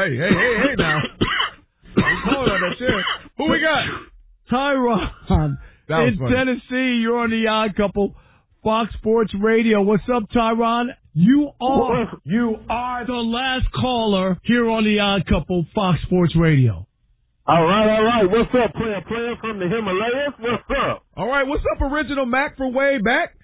Hey, now. I'm calling on that shit. Who we got? Tyron. In Tennessee, you're on the Odd Couple, Fox Sports Radio. What's up, Tyron? You are the last caller here on the Odd Couple, Fox Sports Radio. All right. What's up, player from the Himalayas? What's up? All right, what's up, Original Mac for way back?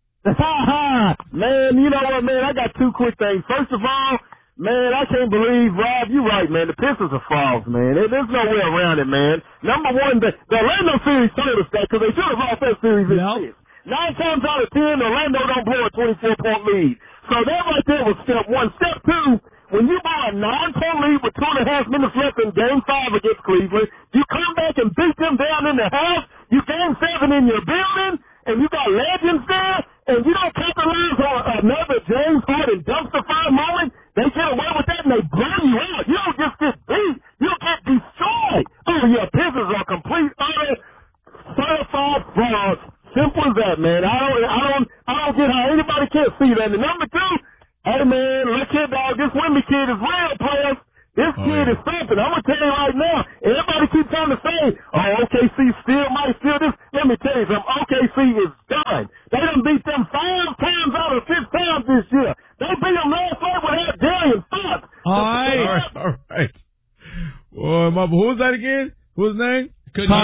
Man, you know what, man? I got two quick things. First of all, man, I can't believe, Rob, you're right, man. The Pistons are frauds, man. There's no way around it, man. Number one, the Orlando series told us that because they should have lost that series in 6. 9 times out of 10, Orlando don't blow a 24-point lead. So that right there was step one. Step two, when you blow a 9-point lead with 2.5 minutes left in Game 5 against Cleveland, you come back and beat them down in the house, you Game 7 in your building, and you got legends there, and you don't capitalize on another James Harden dumpster fire moment. They get away with that and they blow you out. You don't just get beat. You get destroyed. Oh, yeah, Pistons are complete, utter, certified frauds. Simple as that, man. I don't get how anybody can't see that. And number two, hey, man, look here, dog. This Wemby kid is real, players. This kid is something. I'm going to tell you right now. Everybody keeps trying to say, OKC might steal this. Let me tell you something. OKC is done. They done beat them 5 times out of 6 times this year. They beat them last night without Darian Fox. All right. Well, who was that again? Who's his name?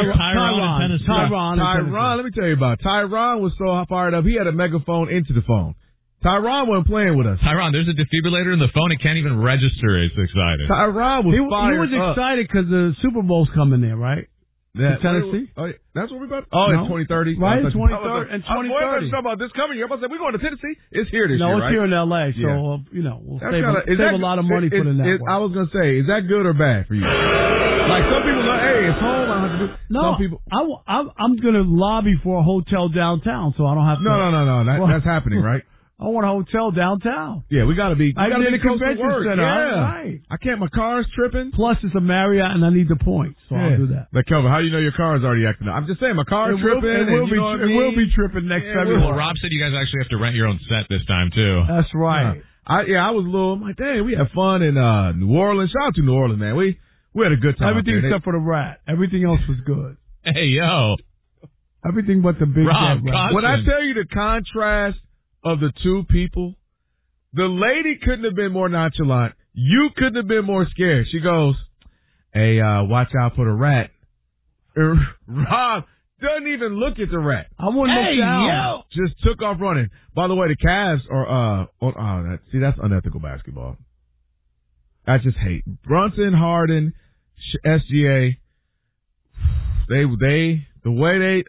Tyron. Let me tell you about it. Tyron was so fired up, he had a megaphone into the phone. Tyron wasn't playing with us. Tyron, there's a defibrillator in the phone. It can't even register. It's excited. Tyron was fired up. He was excited because the Super Bowl's coming there, right? Tennessee? That's what we're about to... in 2030. Right, in 2030. In 2030. Talking about this coming year. I said, we're going to Tennessee. It's here this year, No, it's right? here in L.A., so, we'll save a lot of money for the network. I was going to say, is that good or bad for you? Like, some people are like, hey, it's home. I don't have to do... No, some people... I'm going to lobby for a hotel downtown, so I don't have to... No. That's happening, right? I want a hotel downtown. Yeah, we got to be... I need a convention center. Yeah. Right. I can't... My car's tripping. Plus, it's a Marriott, and I need the points, so I'll do that. But, Kelvin, how do you know your car's already acting up? I'm just saying, my car's tripping. It will be tripping next February. Well, Rob said you guys actually have to rent your own set this time, too. That's right. I was a little... I'm like, dang, we had fun in New Orleans. Shout out to New Orleans, man. We had a good time. Everything except for the rat. Everything else was good. Hey, yo. Everything but the big Rob, rat. When I tell you the contrast of the two people, the lady couldn't have been more nonchalant. You couldn't have been more scared. She goes, hey, watch out for the rat. Rob doesn't even look at the rat. I wouldn't look down. Just took off running. By the way, the Cavs are, that's unethical basketball. I just hate Brunson, Harden, SGA. The way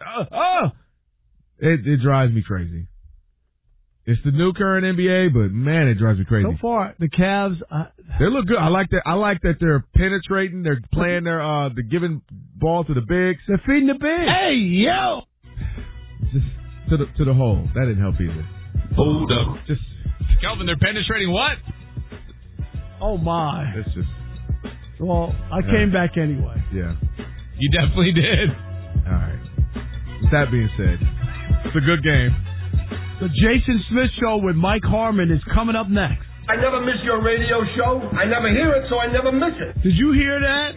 it drives me crazy. It's the new current NBA, but man, it drives me crazy. So far, the Cavs, they look good. I like that they're penetrating. They're playing they're giving ball to the bigs. They're feeding the bigs. Hey, yo! Just to the hole. That didn't help either. Hold up. Just Kelvin, they're penetrating what? Oh my! It's just. Well, I came back anyway. Yeah. You definitely did. All right. With that being said, it's a good game. The Jason Smith Show with Mike Harmon is coming up next. I never miss your radio show. I never hear it, so I never miss it. Did you hear that?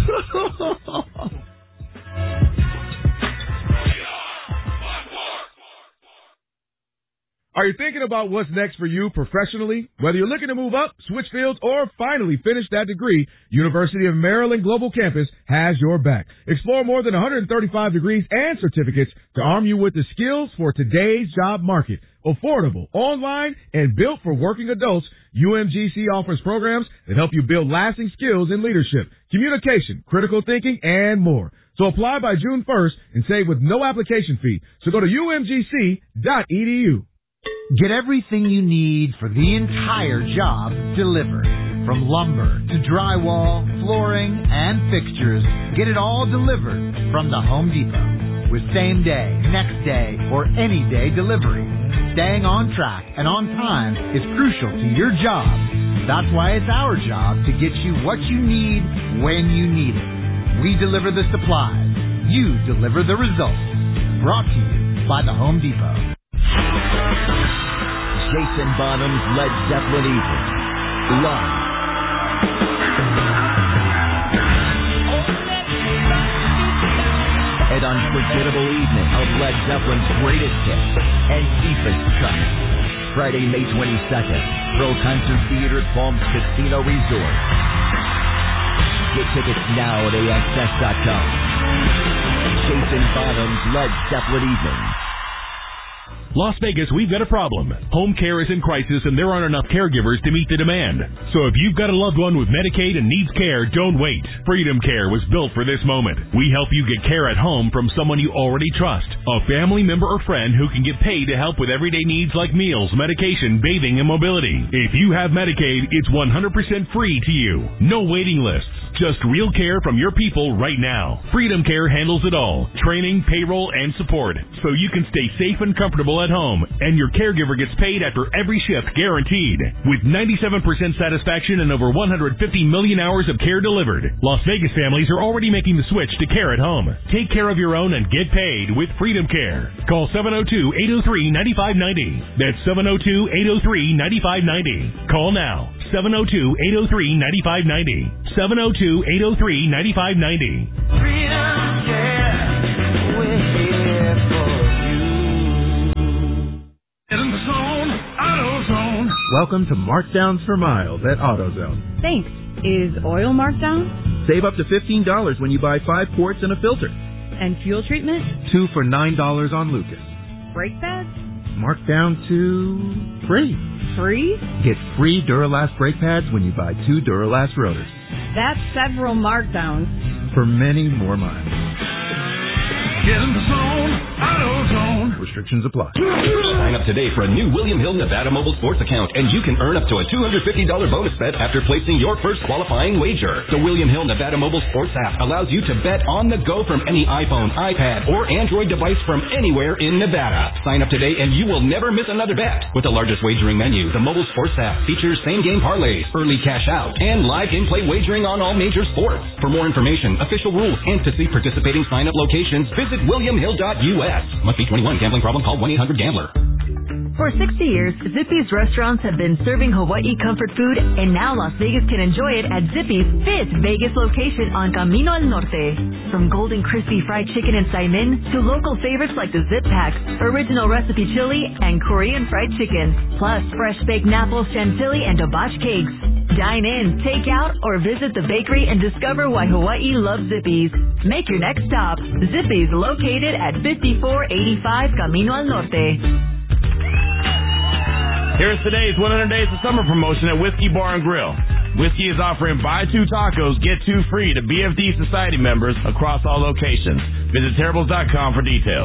Are you thinking about what's next for you professionally? Whether you're looking to move up, switch fields, or finally finish that degree, University of Maryland Global Campus has your back. Explore more than 135 degrees and certificates to arm you with the skills for today's job market. Affordable, online, and built for working adults, UMGC offers programs that help you build lasting skills in leadership, communication, critical thinking, and more. So apply by June 1st and save with no application fee. So go to umgc.edu. Get everything you need for the entire job delivered. From lumber to drywall, flooring, and fixtures, get it all delivered from the Home Depot. With same day, next day, or any day delivery. Staying on track and on time is crucial to your job. That's why it's our job to get you what you need when you need it. We deliver the supplies. You deliver the results. Brought to you by the Home Depot. Jason Bonham's Led Zeppelin Evening. Live. unforgettable evening of Led Zeppelin's greatest hits and deepest cuts. Friday, May 22nd, Pearl Concert Theater at Palms Casino Resort. Get tickets now at AXS.com. Jason Bonham's Led Zeppelin Evening. Las Vegas, we've got a problem. Home care is in crisis and there aren't enough caregivers to meet the demand. So if you've got a loved one with Medicaid and needs care, don't wait. Freedom Care was built for this moment. We help you get care at home from someone you already trust. A family member or friend who can get paid to help with everyday needs like meals, medication, bathing, and mobility. If you have Medicaid, it's 100% free to you. No waiting lists. Just real care from your people right now. Freedom Care handles it all. Training, payroll, and support. So you can stay safe and comfortable at home. And your caregiver gets paid after every shift guaranteed. With 97% satisfaction and over 150 million hours of care delivered, Las Vegas families are already making the switch to care at home. Take care of your own and get paid with Freedom Care. Call 702-803-9590. That's 702-803-9590. Call now. 702-803-9590. 702-803-9590. Freedom Care, we're here for you. In the zone, AutoZone. Welcome to Markdowns for Miles at AutoZone. Thanks. Is oil marked down? Save up to $15 when you buy 5 quarts and a filter. And fuel treatment? 2 for $9 on Lucas. Brake pads? Marked down to free. Free? Get free Duralast brake pads when you buy 2 Duralast rotors. That's several markdowns. For many more miles. Get in the zone, AutoZone. Restrictions apply. Sign up today for a new William Hill Nevada Mobile Sports account, and you can earn up to a $250 bonus bet after placing your first qualifying wager. The William Hill Nevada Mobile Sports app allows you to bet on the go from any iPhone, iPad, or Android device from anywhere in Nevada. Sign up today, and you will never miss another bet. With the largest wagering menu, the Mobile Sports app features same-game parlays, early cash out, and live in-play wagering on all major sports. For more information, official rules, and to see participating sign-up locations, visit WilliamHill.us. Must be 21. Gambling problem? Call 1-800-GAMBLER. For 60 years, Zippy's restaurants have been serving Hawaii comfort food, and now Las Vegas can enjoy it at Zippy's 5th Vegas location on Camino al Norte. From golden crispy fried chicken and saimin to local favorites like the Zip Pack, original recipe chili, and Korean fried chicken, plus fresh baked Naples chantilly and hibachi cakes. Dine in, take out, or visit the bakery and discover why Hawaii loves Zippy's. Make your next stop. Zippy's, located at 5485 Camino al Norte. Here's today's 100 Days of Summer promotion at Whiskey Bar and Grill. Whiskey is offering buy 2 tacos, get 2 free to BFD Society members across all locations. Visit Terribles.com for details.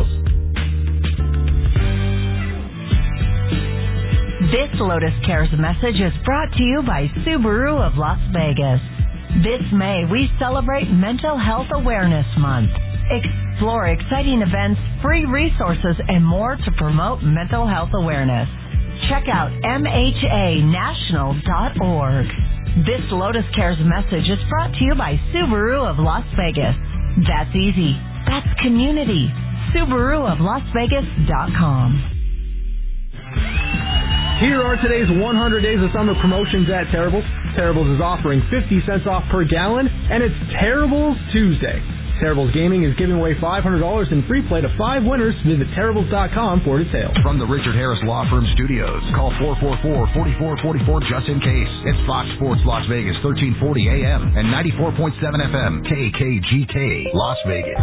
This Lotus Cares message is brought to you by Subaru of Las Vegas. This May, we celebrate Mental Health Awareness Month. Explore exciting events, free resources, and more to promote mental health awareness. Check out MHAnational.org. This Lotus Cares message is brought to you by Subaru of Las Vegas. That's easy. That's community. SubaruofLasVegas.com. Here are today's 100 Days of Summer promotions at Terribles. Terribles is offering 50 cents off per gallon, and it's Terribles Tuesday. Terribles Gaming is giving away $500 in free play to 5 winners. Visit Terribles.com for details. From the Richard Harris Law Firm Studios, call 444-4444 just in case. It's Fox Sports Las Vegas, 1340 AM and 94.7 FM, KKGK, Las Vegas.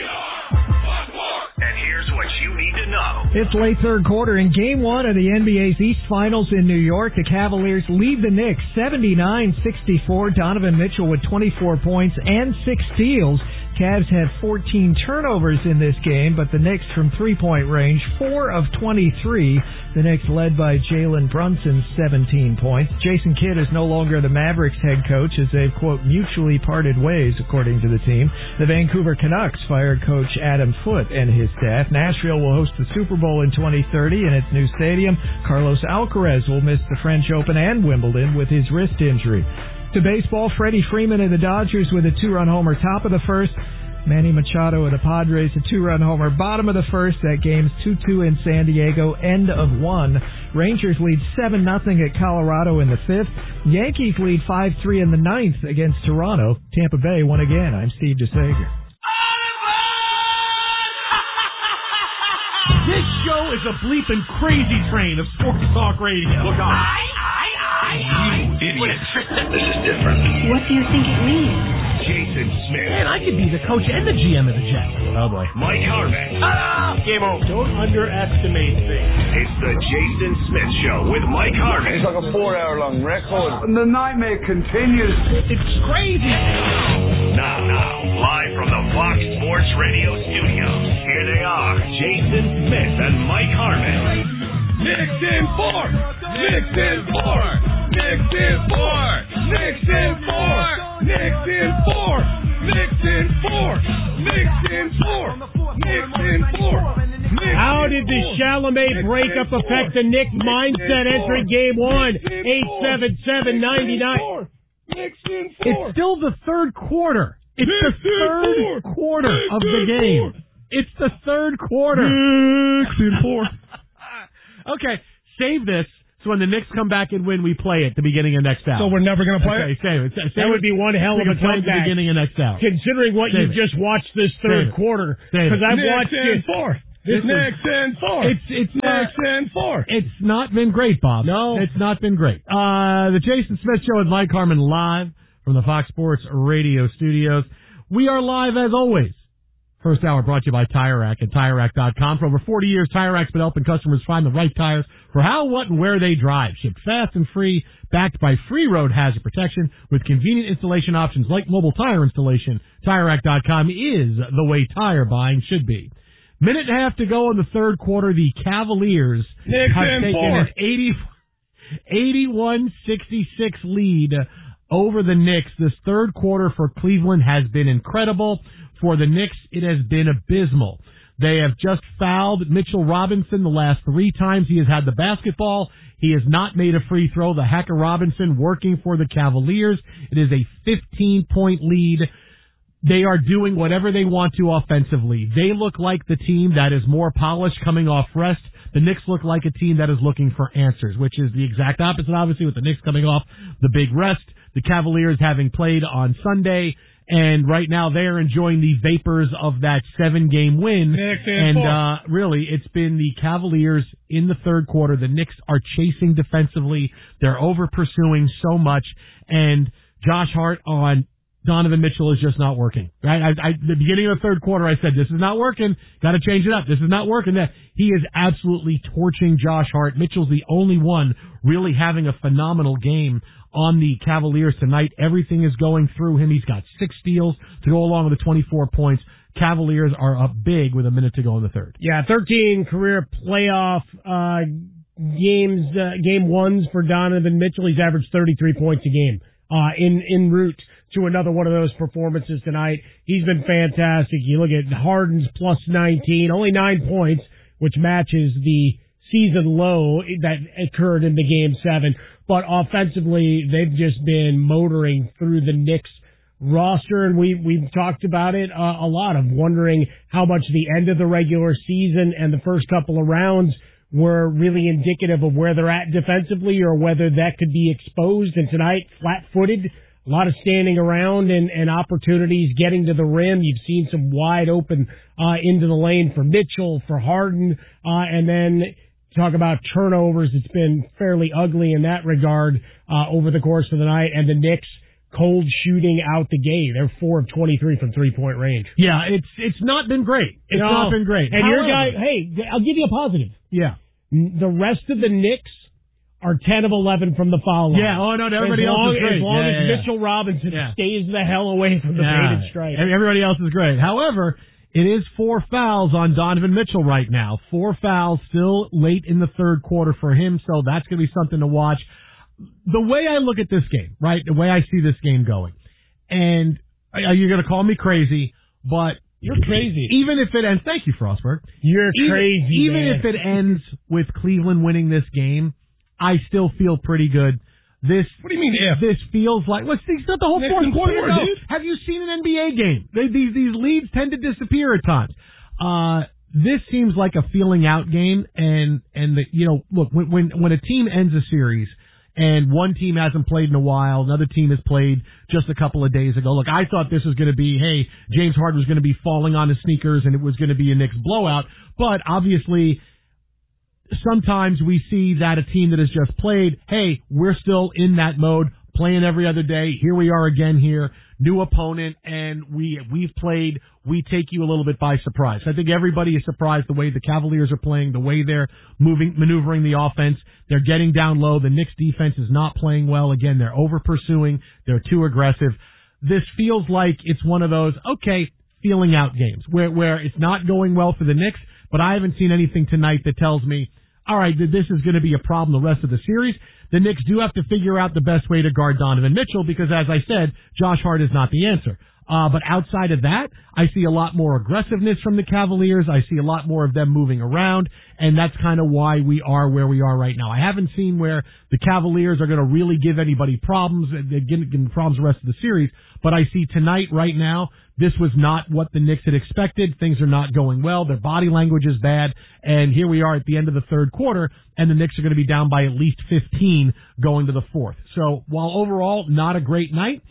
And here's what you need to know. It's late third quarter in Game 1 of the NBA's East Finals in New York. The Cavaliers lead the Knicks 79-64. Donovan Mitchell with 24 points and 6 steals. Cavs had 14 turnovers in this game, but the Knicks from three-point range, 4 of 23. The Knicks led by Jalen Brunson, 17 points. Jason Kidd is no longer the Mavericks head coach as they've, quote, mutually parted ways, according to the team. The Vancouver Canucks fired coach Adam Foote and his staff. Nashville will host the Super Bowl in 2030 in its new stadium. Carlos Alcaraz will miss the French Open and Wimbledon with his wrist injury. To baseball, Freddie Freeman of the Dodgers with a 2-run homer top of the first. Manny Machado of the Padres, a 2-run homer bottom of the first. That game's 2-2 in San Diego, end of 1. Rangers lead 7-0 at Colorado in the 5th. Yankees lead 5-3 in the 9th against Toronto. Tampa Bay won again. I'm Steve DeSager. There's a bleeping crazy train of sports talk radio. Look out. You idiot. This is different. What do you think it means? Jason Smith. Man, I could be the coach and the GM of the Jets. Oh, boy. Mike Harmon. Game over. Don't underestimate things. It's the Jason Smith Show with Mike Harmon. It's like a 4-hour-long record. And the nightmare continues. It's crazy. Now, live from the Fox Sports Radio studios, here they are, Jason Smith and Mike Harmon. Knicks in 4. Knicks in 4. Knicks in 4. Knicks in 4. Knicks in 4. Knicks in 4. Knicks in 4. Knicks in 4. How did the Chalamet breakup affect the Knicks mindset entering Game 1? 877-99. It's still the third quarter. It's the third quarter of the game. It's the third quarter. Knicks in 4. Okay, save this so when the Knicks come back and win, we play it at the beginning of next hour. So we're never going to play it? Save it. That would be one hell of a comeback. At the beginning of next hour. Considering what you've just watched this third quarter. Because I've watched it. It's Knicks in 4. It's Knicks in 4. It's not been great, Bob. No. It's not been great. The Jason Smith Show with Mike Harmon live from the Fox Sports Radio studios. We are live as always. First hour brought to you by Tire Rack at TireRack.com. For over 40 years, Tire Rack's been helping customers find the right tires for how, what, and where they drive. Shipped fast and free, backed by free road hazard protection with convenient installation options like mobile tire installation. TireRack.com is the way tire buying should be. Minute and a half to go in the third quarter. The Cavaliers have taken an 81-66 lead over the Knicks. This third quarter for Cleveland has been incredible. For the Knicks, it has been abysmal. They have just fouled Mitchell Robinson the last 3 times he has had the basketball. He has not made a free throw. The Hacker Robinson working for the Cavaliers. It is a 15-point lead. They are doing whatever they want to offensively. They look like the team that is more polished coming off rest. The Knicks look like a team that is looking for answers, which is the exact opposite, obviously, with the Knicks coming off the big rest. The Cavaliers having played on Sunday. And right now they're enjoying the vapors of that 7-game win. And really, it's been the Cavaliers in the third quarter. The Knicks are chasing defensively. They're over-pursuing so much. And Josh Hart on Donovan Mitchell is just not working. Right? At the beginning of the third quarter, I said, this is not working. Got to change it up. This is not working. He is absolutely torching Josh Hart. Mitchell's the only one really having a phenomenal game on the Cavaliers tonight. Everything is going through him. He's got 6 steals to go along with the 24 points. Cavaliers are up big with a minute to go in the third. Yeah, 13 career playoff games, game ones for Donovan Mitchell. He's averaged 33 points a game en route to another one of those performances tonight. He's been fantastic. You look at Harden's plus 19, only 9 points, which matches the season low that occurred in the Game 7. But offensively, they've just been motoring through the Knicks roster, and we've talked about it a lot, of wondering how much the end of the regular season and the first couple of rounds were really indicative of where they're at defensively or whether that could be exposed. And tonight, flat-footed, a lot of standing around and opportunities getting to the rim. You've seen some wide open into the lane for Mitchell, for Harden, and then talk about turnovers. It's been fairly ugly in that regard over the course of the night. And the Knicks cold shooting out the gate. They're 4 of 23 from 3-point range. Yeah, it's not been great. It's not been great. And your guy, hey, I'll give you a positive. Yeah. The rest of the Knicks are 10 of 11 from the foul line. Yeah, oh no, everybody else is great. As long as Mitchell Robinson stays the hell away from the baited strike. Everybody else is great. However, it is 4 fouls on Donovan Mitchell right now. 4 fouls still late in the third quarter for him, so that's going to be something to watch. The way I look at this game, right, the way I see this game going, and you're going to call me crazy, but you're crazy. Even if it ends, thank you, Frostberg. You're crazy, even if it ends with Cleveland winning this game, I still feel pretty good. What do you mean if? This feels like, it's not the whole fourth quarter. Have you seen an NBA game? These leads tend to disappear at times. This seems like a feeling out game, and look, when a team ends a series and one team hasn't played in a while, another team has played just a couple of days ago. Look, I thought this was going to be, hey, James Harden was going to be falling on his sneakers and it was going to be a Knicks blowout, but obviously sometimes we see that a team that has just played, hey, we're still in that mode, playing every other day. Here we are again here, new opponent, and we've played. We take you a little bit by surprise. I think everybody is surprised the way the Cavaliers are playing, the way they're maneuvering the offense. They're getting down low. The Knicks defense is not playing well. Again, they're over-pursuing. They're too aggressive. This feels like it's one of those, feeling out games where it's not going well for the Knicks, but I haven't seen anything tonight that tells me, all right, this is going to be a problem the rest of the series. The Knicks do have to figure out the best way to guard Donovan Mitchell because, as I said, Josh Hart is not the answer. But outside of that, I see a lot more aggressiveness from the Cavaliers. I see a lot more of them moving around, and that's kind of why we are where we are right now. I haven't seen where the Cavaliers are going to really give anybody problems. They're giving problems the rest of the series. But I see tonight, right now, this was not what the Knicks had expected. Things are not going well. Their body language is bad. And here we are at the end of the third quarter, and the Knicks are going to be down by at least 15 going to the fourth. So while overall not a great night,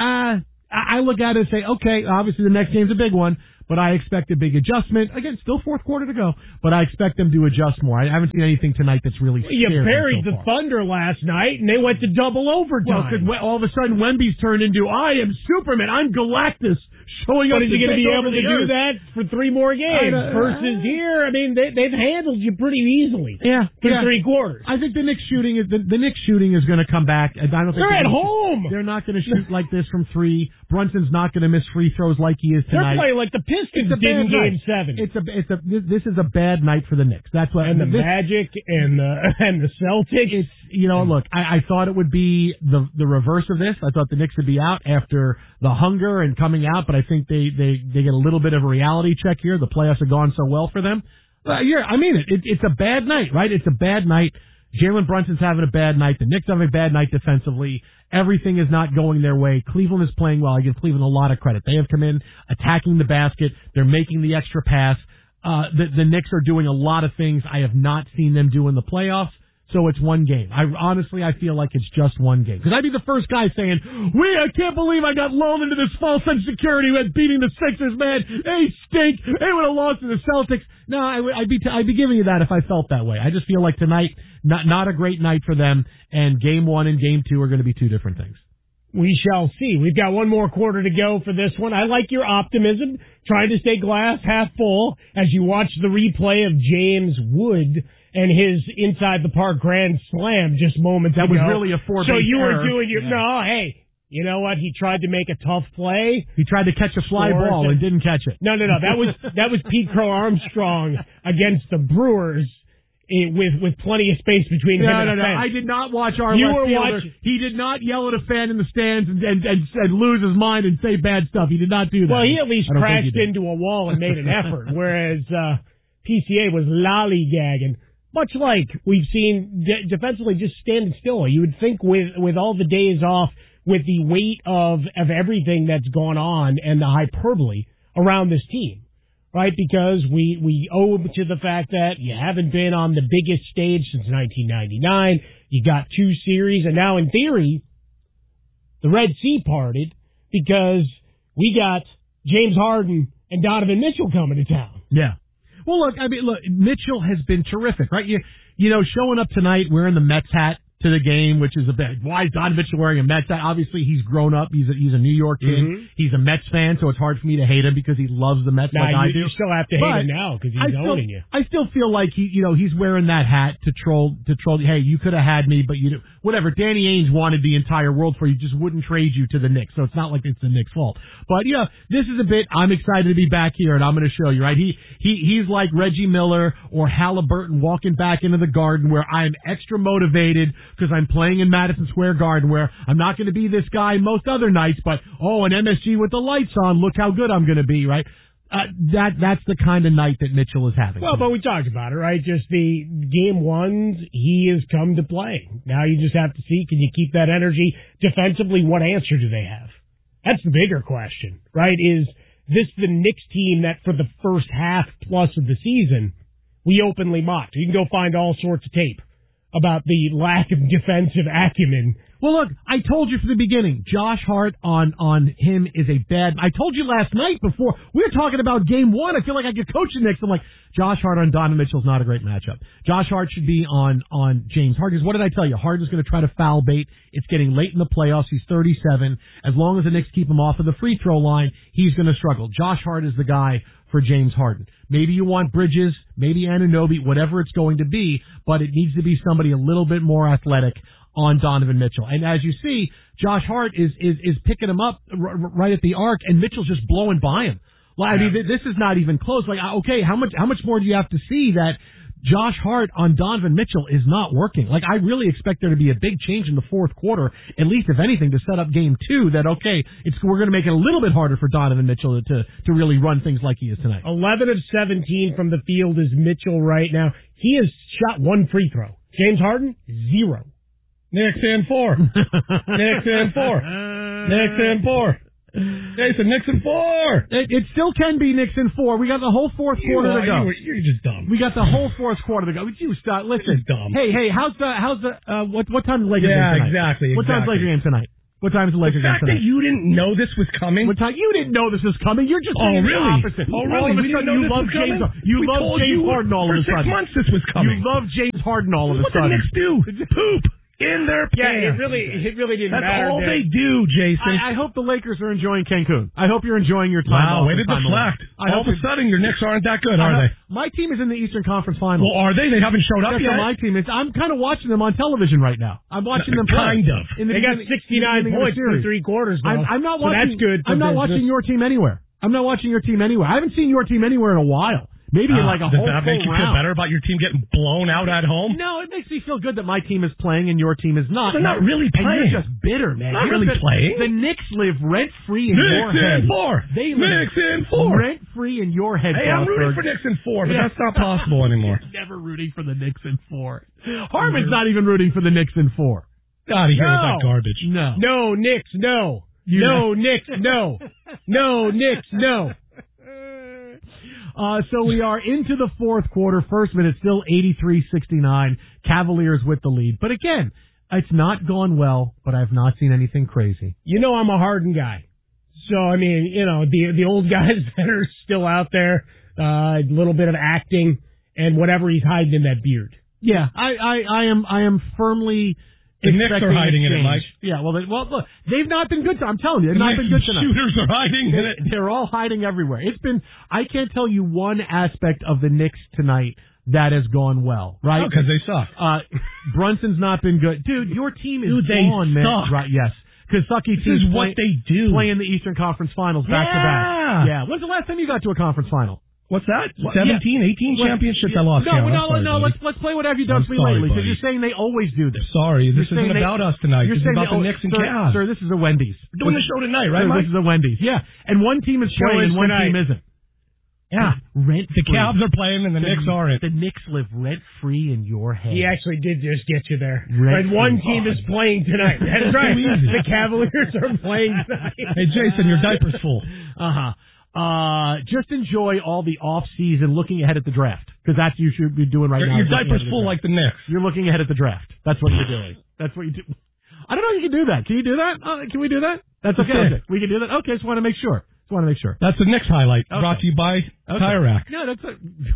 I look at it and say, okay, obviously the next game's a big one, but I expect a big adjustment. Again, still fourth quarter to go, but I expect them to adjust more. I haven't seen anything tonight that's really scared You buried so the Thunder last night, and they went to double overtime. Well, all of a sudden, Wemby's turned into, I am Superman, I'm Galactus, showing up. But is he going to be able to do that for 3 more games? Versus here, I mean, they've handled you pretty easily. Yeah, for 3 quarters. I think the Knicks shooting is going to come back. I don't think they're at home. They're not going to shoot like this from 3. Brunson's not going to miss free throws like he is tonight. They're playing like the Pistons did in Game 7. This is a bad night for the Knicks. That's what. And the Magic and the Celtics. Look, I thought it would be the reverse of this. I thought the Knicks would be out after the hunger and coming out, but I think they get a little bit of a reality check here. The playoffs have gone so well for them. I mean it. It's a bad night, right? It's a bad night. Jalen Brunson's having a bad night. The Knicks having a bad night defensively. Everything is not going their way. Cleveland is playing well. I give Cleveland a lot of credit. They have come in attacking the basket. They're making the extra pass. The Knicks are doing a lot of things I have not seen them do in the playoffs. So it's one game. I feel like it's just one game. Because I'd be the first guy saying, I can't believe I got lulled into this false sense of security with beating the Sixers, man. They stink. They would have lost to the Celtics. No, I'd be giving you that if I felt that way. I just feel like tonight, not a great night for them, and Game 1 and Game 2 are going to be 2 different things. We shall see. We've got one more quarter to go for this one. I like your optimism, trying to stay glass half full as you watch the replay of James Wood and his inside the park grand slam just moments ago. That was really a 4-base So you error. were doing your no. Hey, you know what? He tried to make a tough play. He tried to catch a fly ball and didn't catch it. No. That was Pete Crow Armstrong against the Brewers. With plenty of space between him and the fence. I did not watch our left fielder. He did not yell at a fan in the stands and lose his mind and say bad stuff. He did not do that. Well, he at least crashed into a wall and made an effort, whereas PCA was lollygagging. Much like we've seen defensively just standing still. You would think with all the days off, with the weight of everything that's gone on and the hyperbole around this team, right? Because we owe to the fact that you haven't been on the biggest stage since 1999. You got 2 series, and now in theory, the Red Sea parted because we got James Harden and Donovan Mitchell coming to town. Yeah. Well, look, Mitchell has been terrific, right? You know, showing up tonight wearing the Mets hat to the game, which is a bit. Why is Donovan Mitchell wearing a Mets hat? Obviously, he's grown up. He's a New York kid. Mm-hmm. He's a Mets fan, so it's hard for me to hate him because he loves the Mets like I do. You still have to hate him now because he's owning you. I still feel like he's wearing that hat to troll. Hey, you could have had me, but whatever. Danny Ainge wanted the entire world for you, just wouldn't trade you to the Knicks. So it's not like it's the Knicks' fault. But this is a bit. I'm excited to be back here, and I'm going to show you. Right? He's like Reggie Miller or Halliburton walking back into the Garden, where I'm extra motivated because I'm playing in Madison Square Garden, where I'm not going to be this guy most other nights, but an MSG with the lights on, look how good I'm going to be, right? That's the kind of night that Mitchell is having. Well, but we talked about it, right? Just the Game 1s, he has come to play. Now you just have to see, can you keep that energy defensively? What answer do they have? That's the bigger question, right? Is this the Knicks team that for the first half plus of the season, we openly mocked? You can go find all sorts of tape about the lack of defensive acumen Well, look, I told you from the beginning, Josh Hart on him is a bad... I told you last night before, we were talking about game one. I feel like I could coach the Knicks. I'm like, Josh Hart on Donovan Mitchell is not a great matchup. Josh Hart should be on James Harden. What did I tell you? Harden's going to try to foul bait. It's getting late in the playoffs. He's 37. As long as the Knicks keep him off of the free throw line, he's going to struggle. Josh Hart is the guy for James Harden. Maybe you want Bridges, maybe Anunoby, whatever it's going to be, but it needs to be somebody a little bit more athletic on Donovan Mitchell. And as you see, Josh Hart is picking him up right at the arc, and Mitchell's just blowing by him. Well, I mean, this is not even close. Like, okay, how much more do you have to see that Josh Hart on Donovan Mitchell is not working? Like, I really expect there to be a big change in the fourth quarter, at least if anything, to set up game two. That okay, we're going to make it a little bit harder for Donovan Mitchell to really run things like he is tonight. 11 of 17 from the field is Mitchell right now. He has shot one free throw. James Harden, 0. Knicks in 4. Knicks in 4. Knicks in 4. Jason, Knicks in 4. It still can be Knicks in 4. We got the whole fourth quarter to go. You're just dumb. We got the whole fourth quarter to go. You stop. Listen. Dumb. Hey, how's the what time is the Lakers game tonight? Exactly. What time's the Lakers game tonight? What time is the Lakers game tonight? The fact that you didn't know this was coming. What time? You didn't know this was coming. You're just saying really? the opposite. Oh, really? All of a sudden, you love James. You love James Harden all of a sudden. For 6 months, this was coming. You love James Harden all of a sudden. What the Knicks do? Poop in their pants. Yeah, it really didn't That's matter. That's all they do, Jason. I hope the Lakers are enjoying Cancun. I hope you're enjoying your time. Wow, way to deflect. All of a sudden, your Knicks aren't that good, are they? My team is in the Eastern Conference Finals. Well, are they? They haven't showed up yet? My team is. I'm kind of watching them on television right now. I'm watching them play. Kind of. They got 69 points in 3 quarters, though. I'm not watching. So that's good. I'm not watching your team anywhere. I haven't seen your team anywhere in a while. Maybe in like a whole round. Does that make you feel better about your team getting blown out at home? No, it makes me feel good that my team is playing and your team is not. They're not really playing. And you're just bitter, man. Not really playing. The Knicks live rent-free in your head. Knicks in 4. Rent-free in your head. Hey, I'm rooting for Knicks in 4, but that's not possible anymore. Never rooting for the Knicks in 4. Harmon's not even rooting for the Knicks in 4. Out of here with that garbage. No, Knicks, no. No, Knicks, no. No, Knicks, no. So we are into the fourth quarter. First minute, still 83-69. Cavaliers with the lead. But again, it's not gone well, but I've not seen anything crazy. You know I'm a Harden guy. So, I mean, you know, the old guys that are still out there, a little bit of acting and whatever he's hiding in that beard. Yeah, I am firmly... The Knicks are hiding in it, Mike. Yeah, well, look, they've not been good. I'm telling you, they've not been good tonight. Shooters are hiding in it. They're all hiding everywhere. I can't tell you one aspect of the Knicks tonight that has gone well, right? Because they suck. Brunson's not been good. Dude, your team is gone, man. Suck. Right, yes. Kentucky teams is what they do. Play in the Eastern Conference Finals back-to-back. Yeah. When's the last time you got to a conference final? What's that? 17, 18 championships I lost. No. Let's play what have you done for me lately? Because you're saying they always do this. Sorry, this isn't about us tonight. This is about the Knicks and Cavs. Sir, this is a Wendy's. We're doing the show tonight, right, Mike? This is a Wendy's. Yeah, and one team is playing and one team isn't. Yeah, the Cavs are playing and the Knicks aren't. The Knicks live rent-free in your head. He actually did just get you there. Right, one team is playing tonight. That's right. The Cavaliers are playing tonight. Hey, Jason, your diaper's full. Just enjoy all the off-season looking ahead at the draft, because that's what you should be doing right now. Your diaper's full like the Knicks. You're looking ahead at the draft. That's what you're doing. That's what you do. I don't know if you can do that. Can you do that? Can we do that? That's okay. We can do that? Okay, just want to make sure. That's the Knicks highlight, brought to you by Tire Rack. No, that's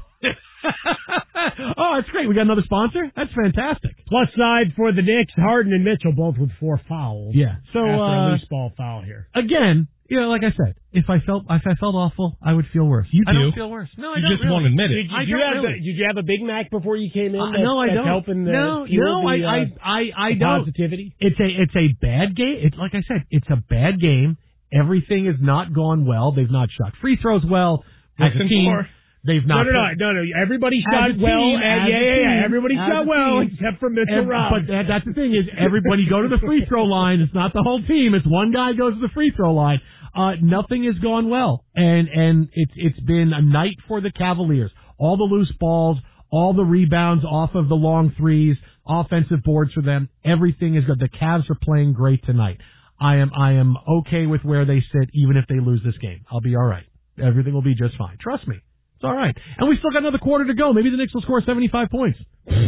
oh, that's great. We got another sponsor? That's fantastic. Plus side for the Knicks, Harden and Mitchell both with 4 fouls. Yeah. So, after a loose ball foul here. Again, you know, like I said, if I felt awful, I would feel worse. You do? I don't feel worse. No, I don't. You just won't admit it. Did you have a Big Mac before you came in? No, I don't. Helping the I don't. Positivity. It's a bad game. It's like I said, it's a bad game. Everything has not gone well. They've not shot free throws well. As a team, they've not. No. Everybody shot well. Everybody shot well except for Mitchell Rob. But that's the thing is, when you go to the free throw line, it's not the whole team. It's one guy goes to the free throw line. Nothing has gone well, and it's been a night for the Cavaliers. All the loose balls, all the rebounds off of the long threes, offensive boards for them. Everything is good. The Cavs are playing great tonight. I am okay with where they sit, even if they lose this game. I'll be all right. Everything will be just fine. Trust me. It's all right. And we still got another quarter to go. Maybe the Knicks will score 75 points.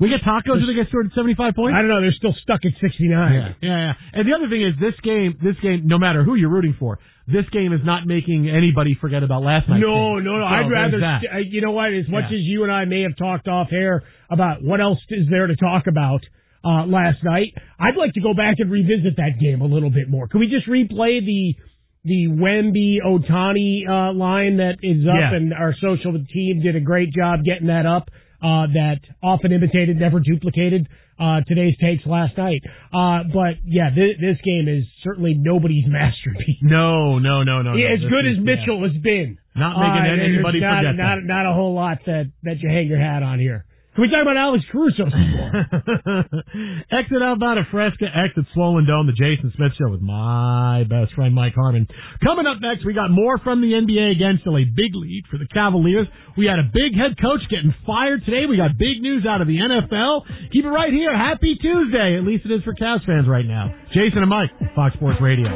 We get tacos and they get scored at 75 points? I don't know. They're still stuck at 69. Yeah. And the other thing is this game, no matter who you're rooting for, this game is not making anybody forget about last night's game. No. So I'd rather, you know what, as much as you and I may have talked off air about what else is there to talk about last night, I'd like to go back and revisit that game a little bit more. Can we just replay the Wemby-Otani line that is up, and our social team did a great job getting that up, that often imitated, never duplicated today's takes last night. But, this game is certainly nobody's masterpiece. No. As good as Mitchell has been. Not making anybody forget that. Not a whole lot that you hang your hat on here. Can we talk about Alex Caruso some more? Exit out of Fresca, exit Swollen Dome, the Jason Smith Show with my best friend Mike Harmon. Coming up next, we got more from the NBA again, still a big lead for the Cavaliers. We had a big head coach getting fired today. We got big news out of the NFL. Keep it right here. Happy Tuesday. At least it is for Cavs fans right now. Jason and Mike, Fox Sports Radio.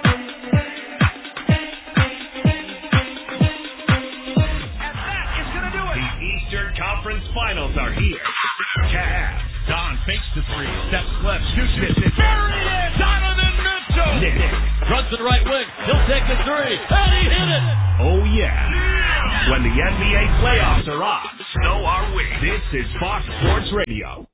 Finals are here. Cavs. Don fakes the three. Steps left. Shoots it. There it is. Donovan Mitchell. Runs to the right wing. He'll take the three. And he hit it. Oh, yeah. When the NBA playoffs are on, so are we. This is Fox Sports Radio.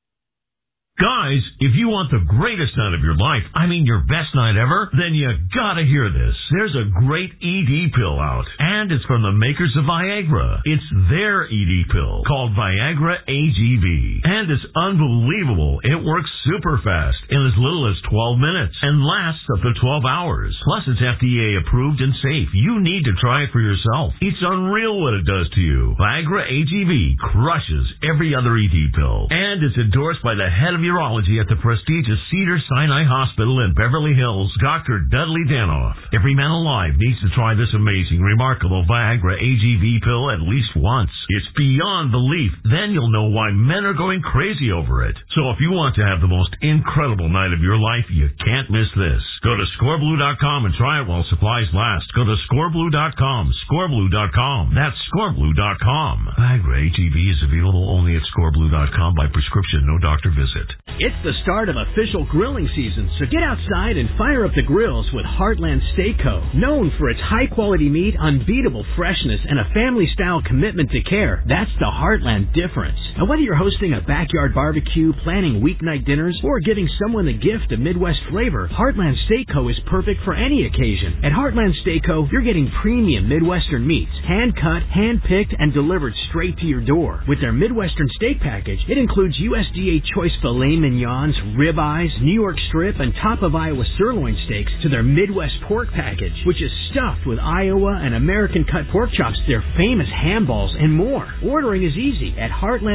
Guys, if you want the greatest night of your life, I mean your best night ever, then you gotta hear this. There's a great ED pill out, and it's from the makers of Viagra. It's their ED pill, called Viagra AGV. And it's unbelievable. It works super fast, in as little as 12 minutes, and lasts up to 12 hours. Plus, it's FDA approved and safe. You need to try it for yourself. It's unreal what it does to you. Viagra AGV crushes every other ED pill, and it's endorsed by the head of urology at the prestigious Cedars-Sinai Hospital in Beverly Hills, Dr. Dudley Danoff. Every man alive needs to try this amazing, remarkable Viagra AGV pill at least once. It's beyond belief. Then you'll know why men are going crazy over it. So if you want to have the most incredible night of your life, you can't miss this. Go to scoreblue.com and try it while supplies last. Go to scoreblue.com, scoreblue.com. That's scoreblue.com. Viagra AGV is available only at scoreblue.com by prescription, no doctor visit. It's the start of official grilling season, so get outside and fire up the grills with Heartland Steak Co. Known for its high-quality meat, unbeatable freshness, and a family-style commitment to care, that's the Heartland difference. Now, whether you're hosting a backyard barbecue, planning weeknight dinners, or giving someone the gift of Midwest flavor, Heartland Steak Co. is perfect for any occasion. At Heartland Steak Co., you're getting premium Midwestern meats, hand-cut, hand-picked, and delivered straight to your door. With their Midwestern steak package, it includes USDA choice filet mignons, ribeyes, New York strip, and top of Iowa sirloin steaks to their Midwest pork package, which is stuffed with Iowa and American cut pork chops, their famous ham balls, and more. Ordering is easy at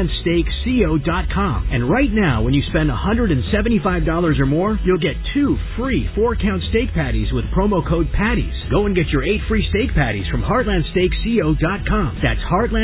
heartlandsteakco.com. And right now, when you spend $175 or more, you'll get 2 free 4-count steak patties with promo code PATTIES. Go and get your 8 free steak patties from heartlandsteakco.com. That's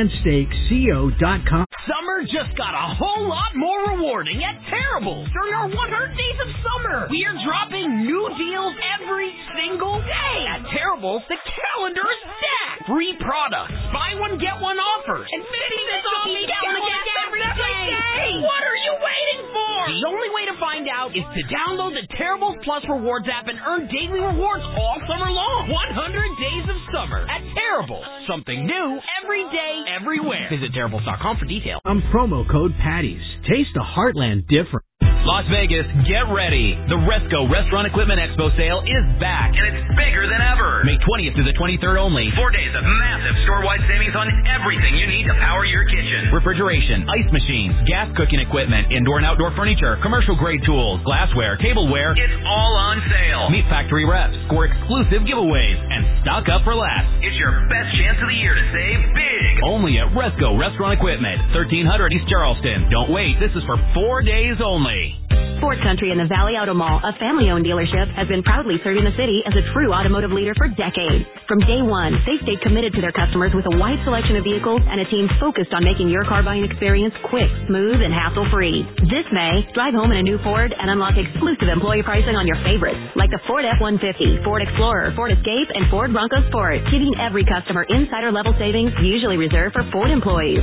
heartlandsteakco.com. Summer just got a whole lot more rewarding at Terrible. During our 100 Days of Summer, we are dropping new deals every single day. At Terrible, the calendar is stacked. Free products, buy one, get one offers, and 50% off each every day. What are you waiting for? The only way to find out is to download the Terrible Plus Rewards app and earn daily rewards all summer long. 100 Days of Summer at Terrible. Something new every day, everywhere. Visit Terrible.com for details. Promo code PATTIES. Taste the Heartland difference. Las Vegas, get ready. The Resco Restaurant Equipment Expo sale is back, and it's bigger than ever. May 20th to the 23rd only. 4 days of massive store-wide savings on everything you need to power your kitchen. Refrigeration, ice machines, gas cooking equipment, indoor and outdoor furniture, commercial-grade tools, glassware, tableware. It's all on sale. Meet factory reps, score exclusive giveaways, and stock up for less. It's your best chance of the year to save big. Only at Resco Restaurant Equipment, 1300 East Charleston. Don't wait. This is for 4 days only. Ford Country in the Valley Auto Mall, a family-owned dealership, has been proudly serving the city as a true automotive leader for decades. From day one, they've stayed committed to their customers with a wide selection of vehicles and a team focused on making your car buying experience quick, smooth, and hassle-free. This May, drive home in a new Ford and unlock exclusive employee pricing on your favorites, like the Ford F-150, Ford Explorer, Ford Escape, and Ford Bronco Sport, giving every customer insider-level savings usually reserved for Ford employees.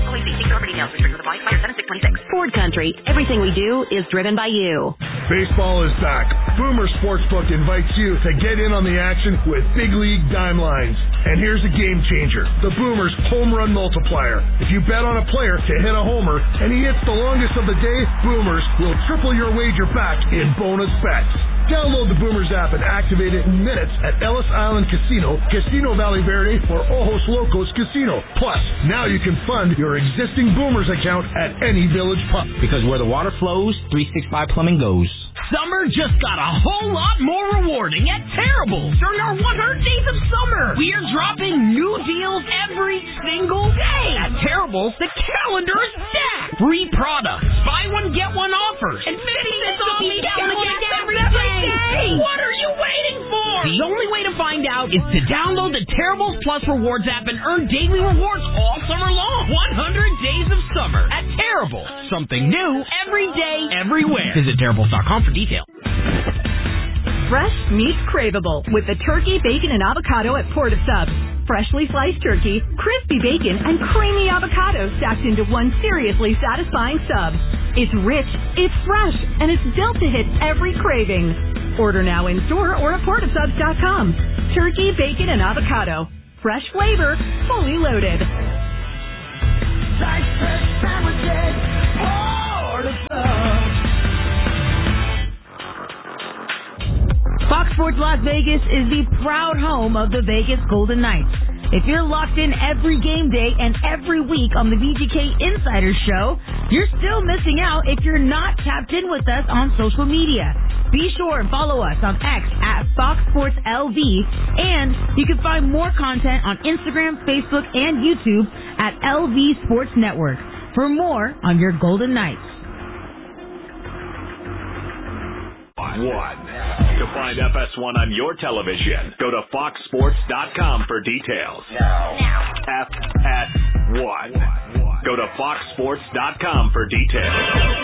Ford Country. Everything we do is driven by you. Baseball is back. Boomer Sportsbook invites you to get in on the action with Big League Dime Lines. And here's a game changer, the Boomers Home Run Multiplier. If you bet on a player to hit a homer and he hits the longest of the day, Boomers will triple your wager back in bonus bets. Download the Boomers app and activate it in minutes at Ellis Island Casino, Casino Valley Verde, or Ojos Locos Casino. Plus, now you can fund your existing Boomers account at any village pub. Because where the water flows, 365 Plumbing goes. Summer just got a whole lot more rewarding at Terribles during our 100 Days of Summer. We are dropping new deals every single day. At Terribles, the calendar is stacked. Free products, buy one, get one offers, and 50 cents off each gallon of gas every day. What are you waiting for? The only way to find out is to download the Terribles Plus Rewards app and earn daily rewards all summer long. 100 Days of Summer at Terribles. Something new every day, everywhere. Visit Terribles.com for details. Fresh meets craveable with the turkey, bacon, and avocado at Port of Subs. Freshly sliced turkey, crispy bacon, and creamy avocado stacked into one seriously satisfying sub. It's rich, it's fresh, and it's built to hit every craving. Order now in store or at portofsubs.com. Turkey, bacon, and avocado. Fresh flavor, fully loaded. Like fresh sandwiches, Port of Subs. Fox Sports Las Vegas is the proud home of the Vegas Golden Knights. If you're locked in every game day and every week on the VGK Insider Show, you're still missing out if you're not tapped in with us on social media. Be sure and follow us on X at Fox Sports LV, and you can find more content on Instagram, Facebook, and YouTube at LV Sports Network. For more on your Golden Knights. To find FS1 on your television, go to foxsports.com for details. Now. FS1. Go to foxsports.com for details.